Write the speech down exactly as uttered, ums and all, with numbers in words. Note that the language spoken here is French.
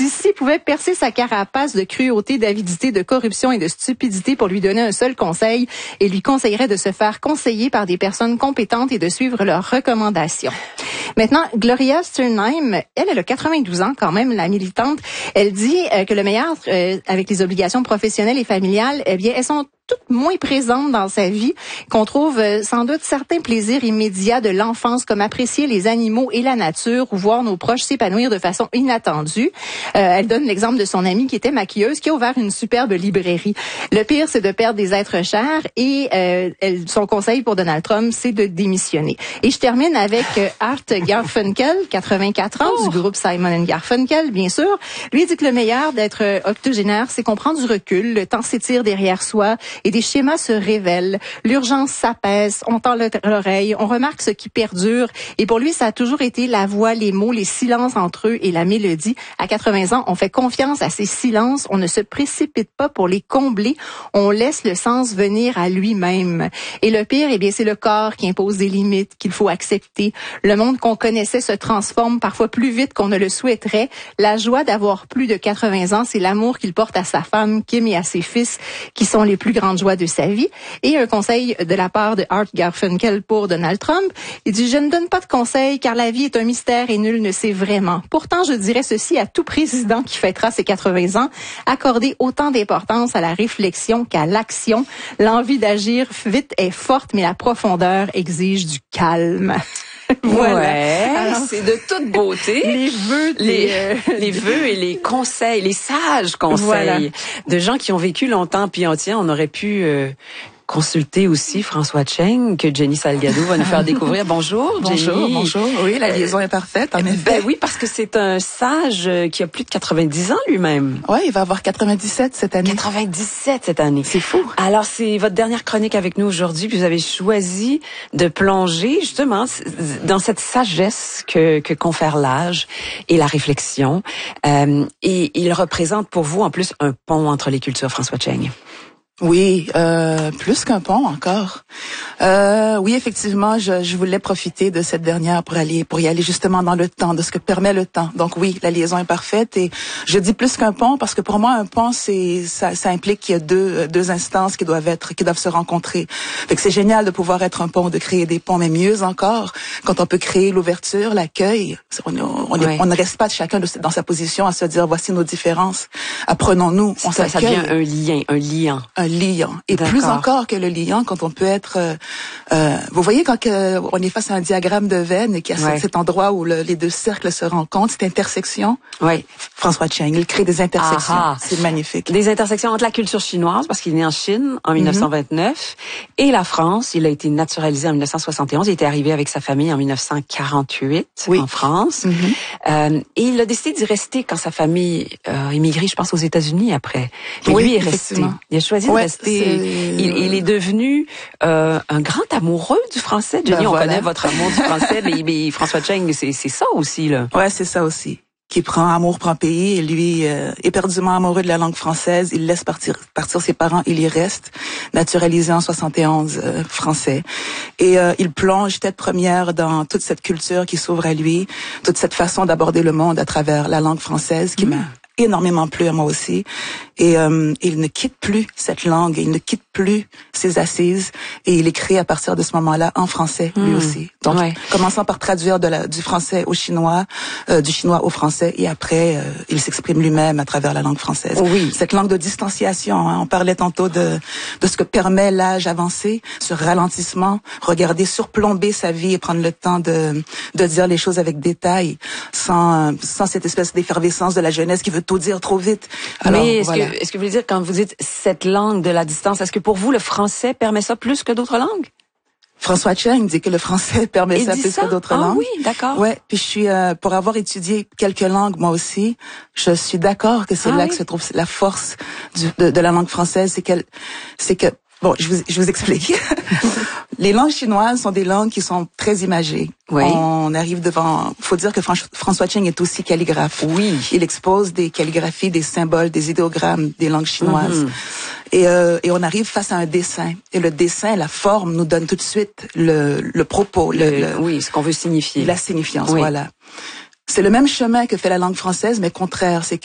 dit, s'il pouvait percer sa carapace de cruauté, d'avidité, de corruption et de stupidité pour lui donner un seul conseil, il lui conseillerait de se faire conseiller par des personnes compétentes et de suivre leurs recommandations. Maintenant, Gloria Sternheim, elle, elle a quatre-vingt-douze ans quand même, la militante. Elle dit euh, que le meilleur, euh, avec les obligations professionnelles et familiales, eh bien, elles sont toutes moins présentes dans sa vie, qu'on trouve euh, sans doute certains plaisirs immédiats de l'enfance, comme apprécier les animaux et la nature ou voir nos proches s'épanouir de façon inattendue. Euh, elle donne l'exemple de son amie qui était maquilleuse, qui a ouvert une superbe librairie. Le pire, c'est de perdre des êtres chers et euh, elle, son conseil pour Donald Trump, c'est de démissionner. Et je termine avec euh, Art Garfunkel, quatre-vingt-quatre ans, oh. du groupe Simon and Garfunkel, bien sûr. Lui dit que le meilleur d'être euh, octogénaire, c'est qu'on prend du recul, le temps s'étire derrière soi et des schémas se révèlent. L'urgence s'apaise, on tend l'oreille, on remarque ce qui perdure. Et pour lui, ça a toujours été la voix, les mots, les silences entre eux et la mélodie. À quatre-vingts ans, on fait confiance à ces silences, on ne se précipite pas pour les combler, on laisse le sens venir à lui-même. Et le pire, eh bien, c'est le corps qui impose des limites qu'il faut accepter. Le monde qu'on connaissait se transforme parfois plus vite qu'on ne le souhaiterait. La joie d'avoir plus de quatre-vingts ans, c'est l'amour qu'il porte à sa femme, Kim, et à ses fils, qui sont les plus grandes joies de sa vie. Et un conseil de la part de Art Garfunkel pour Donald Trump. Il dit, je ne donne pas de conseils car la vie est un mystère et nul ne sait vraiment. Pourtant, je dirais ceci à tout président qui fêtera ses quatre-vingts ans. Accorder autant d'importance à la réflexion qu'à l'action. L'envie d'agir vite est forte, mais la profondeur exige du calme. Voilà. Ouais, alors, c'est de toute beauté. Les vœux, des, les, euh, les vœux et les conseils, les sages conseils voilà. de gens qui ont vécu longtemps. Puis, oh, tiens, on aurait pu euh, consulter aussi François Cheng, que Jenny Salgado va nous faire découvrir. Bonjour, Jenny. Bonjour, bonjour. Oui, la liaison euh, est parfaite, en effet. Ben oui, parce que c'est un sage qui a plus de quatre-vingt-dix ans lui-même. Oui, il va avoir quatre-vingt-dix-sept cette année. quatre-vingt-dix-sept cette année. C'est fou. Alors, c'est votre dernière chronique avec nous aujourd'hui, puis vous avez choisi de plonger justement dans cette sagesse que, que confère l'âge et la réflexion. Euh, et il représente pour vous en plus un pont entre les cultures, François Cheng. Oui, euh, plus qu'un pont encore. Euh, oui, effectivement, je, je voulais profiter de cette dernière pour aller, pour y aller justement dans le temps, de ce que permet le temps. Donc oui, la liaison est parfaite et je dis plus qu'un pont parce que pour moi, un pont, c'est, ça, ça implique qu'il y a deux, deux instances qui doivent être, qui doivent se rencontrer. Fait que c'est génial de pouvoir être un pont, de créer des ponts, mais mieux encore, quand on peut créer l'ouverture, l'accueil, on, on, on, oui. on ne reste pas chacun dans sa position à se dire voici nos différences, apprenons-nous, on ça, s'accueille. Ça devient un lien, un liant. Un liant. Et D'accord. plus encore que le liant, quand on peut être... Euh, euh, vous voyez, quand que, on est face à un diagramme de veine et qu'il y a ouais. cet endroit où le, les deux cercles se rencontrent, cette intersection, oui. François Cheng, il crée des intersections. Aha. C'est magnifique. Des intersections entre la culture chinoise, parce qu'il est né en Chine en dix-neuf cent vingt-neuf, mm-hmm. et la France. Il a été naturalisé en dix-neuf cent soixante et onze. Il était arrivé avec sa famille en dix-neuf cent quarante-huit oui. en France. Mm-hmm. Euh, et il a décidé d'y rester quand sa famille a émigré, je pense, aux États-Unis après. Mais oui, lui est resté. Il a choisi ouais, de rester. Il, il est devenu euh, un grand amoureux du français. Jenny, ben on voilà. connaît votre amour du français, mais, mais François Cheng, c'est, c'est ça aussi, là. Ouais, c'est ça aussi. Qui prend amour prend pays et lui euh, éperdument amoureux de la langue française, il laisse partir partir ses parents, il y reste, naturalisé en soixante et onze euh, français et euh, il plonge tête première dans toute cette culture qui s'ouvre à lui, toute cette façon d'aborder le monde à travers la langue française qui mmh. m'a énormément plu à moi aussi et euh, il ne quitte plus cette langue, il ne quitte plus ses assises et il écrit à partir de ce moment-là en français lui mmh. aussi. Donc ouais. commençant par traduire de la, du français au chinois, euh, du chinois au français et après euh, il s'exprime lui-même à travers la langue française. Oui. Cette langue de distanciation, hein, on parlait tantôt de de ce que permet l'âge avancé, ce ralentissement, regarder surplomber sa vie et prendre le temps de de dire les choses avec détail sans sans cette espèce d'effervescence de la jeunesse qui veut tout dire trop vite. Alors, mais est-ce voilà. que est-ce que vous voulez dire quand vous dites cette langue de la distance, est-ce que pour vous le français permet ça plus que d'autres langues? François Cheng dit que le français permet Il ça plus ça? que d'autres ah, langues. Oui, d'accord. Ouais, puis je suis euh, pour avoir étudié quelques langues moi aussi, je suis d'accord que c'est ah, là oui. que se trouve la force du, de, de la langue française, c'est qu'elle c'est que bon, je vous je vous explique. Les langues chinoises sont des langues qui sont très imagées. Oui. On arrive devant... faut dire que François Cheng est aussi calligraphe. Oui. Il expose des calligraphies, des symboles, des idéogrammes des langues chinoises. Mm-hmm. Et, euh, et on arrive face à un dessin. Et le dessin, la forme, nous donne tout de suite le, le propos. Le, le, le, oui, ce qu'on veut signifier. La signifiance, oui. voilà. C'est le même chemin que fait la langue française, mais contraire. C'est